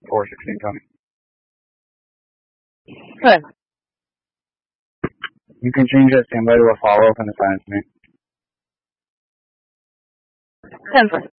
416 Tony. Good. You can change that standby to a follow-up and assign it to me. 10-4.